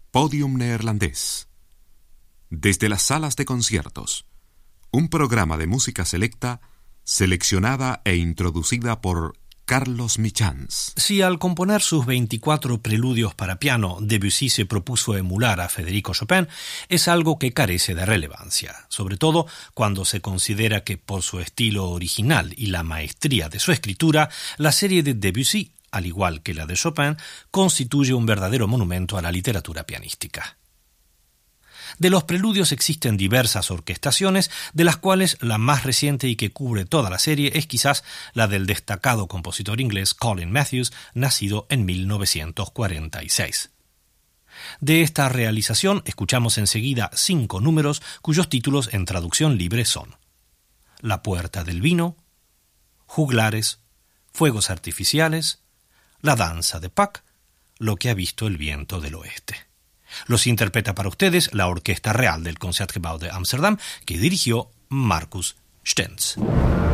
Podium Neerlandés. Desde las salas de conciertos, un programa de música selecta, seleccionada e introducida por Carlos Michans. Si al componer sus 24 preludios para piano, Debussy se propuso emular a Federico Chopin, es algo que carece de relevancia, sobre todo cuando se considera que por su estilo original y la maestría de su escritura, la serie de Debussy, al igual que la de Chopin, constituye un verdadero monumento a la literatura pianística. De los preludios existen diversas orquestaciones, de las cuales la más reciente y que cubre toda la serie es quizás la del destacado compositor inglés Colin Matthews, nacido en 1946. De esta realización escuchamos enseguida 5 números cuyos títulos en traducción libre son La puerta del vino, Juglares, Fuegos artificiales, La danza de Puck, Lo que ha visto el viento del oeste. Los interpreta para ustedes la Orquesta Real del Concertgebouw de Ámsterdam, que dirigió Marcus Stenz.